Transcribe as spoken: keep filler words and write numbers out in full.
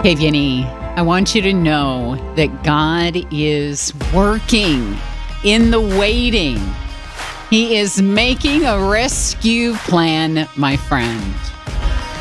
Hey, Vinny, I want you to know that God is working in the waiting. He is making a rescue plan, my friend.